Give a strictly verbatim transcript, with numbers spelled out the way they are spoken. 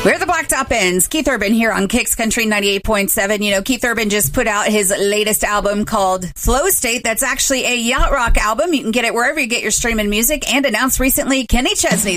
We're the Blacktop Ends. Keith Urban here on Kicks Country ninety-eight point seven. You know, Keith Urban just put out his latest album called Flow State. That's actually a yacht rock album. You can get it wherever you get your streaming music, and announced recently Kenny Chesney's